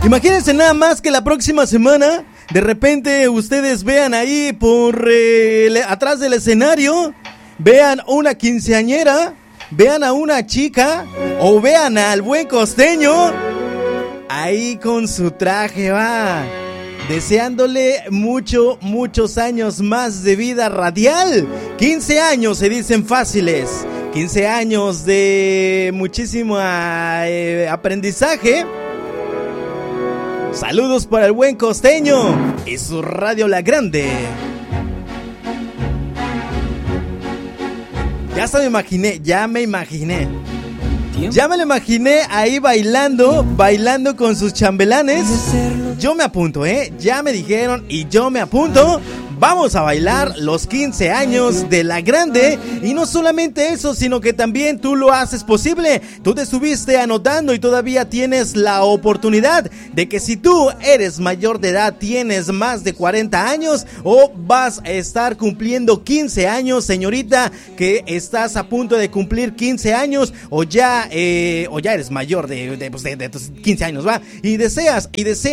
Imagínense nada más que la próxima semana de repente ustedes vean ahí por atrás del escenario, vean una quinceañera, vean a una chica o vean al buen costeño ahí con su traje, va, deseándole muchos años más de vida radial. 15 años se dicen fáciles, 15 años de muchísimo aprendizaje. Saludos para el buen costeño y su Radio La Grande. Ya me lo imaginé ahí bailando con sus chambelanes. Yo me apunto, ya me dijeron y yo me apunto. Vamos a bailar los 15 años de La Grande. Y no solamente eso, sino que también tú lo haces posible. Tú te estuviste anotando y todavía tienes la oportunidad de que si tú eres mayor de edad, tienes más de 40 años o vas a estar cumpliendo 15 años, señorita, que estás a punto de cumplir 15 años o ya eres mayor de tus 15 años, ¿va? Y deseas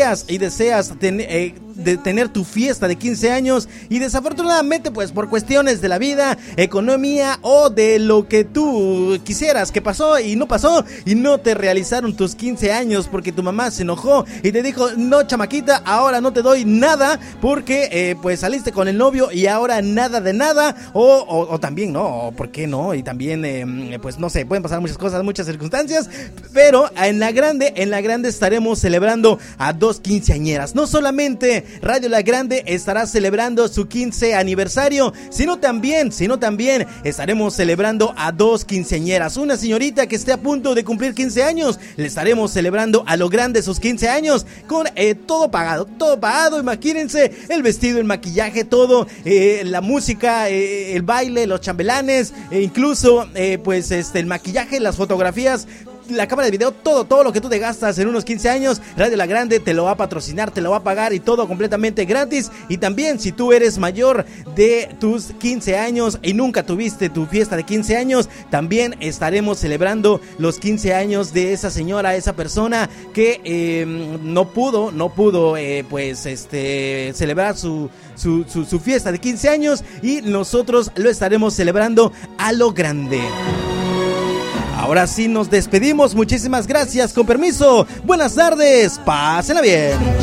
tener tu fiesta de 15 años y desafortunadamente pues por cuestiones de la vida, economía o de lo que tú quisieras que pasó y no te realizaron tus 15 años porque tu mamá se enojó y te dijo: no, chamaquita, ahora no te doy nada porque pues saliste con el novio y ahora nada de nada, o también no, ¿por qué no? Y también pues no sé, pueden pasar muchas cosas, muchas circunstancias, pero en la grande estaremos celebrando a dos quinceañeras. No solamente Radio La Grande estará celebrando su 15 aniversario, sino también estaremos celebrando a dos quinceañeras. Una señorita que esté a punto de cumplir 15 años, le estaremos celebrando a lo grande sus 15 años con todo pagado, imagínense, el vestido, el maquillaje, todo, la música, el baile, los chambelanes, incluso pues el maquillaje, las fotografías, la cámara de video, todo lo que tú te gastas en unos 15 años, Radio La Grande te lo va a patrocinar, te lo va a pagar y todo completamente gratis. Y también si tú eres mayor de tus 15 años y nunca tuviste tu fiesta de 15 años, también estaremos celebrando los 15 años de esa señora, esa persona que no pudo celebrar su fiesta de 15 años y nosotros lo estaremos celebrando a lo grande. Ahora sí nos despedimos, muchísimas gracias, con permiso, buenas tardes, pásenla bien.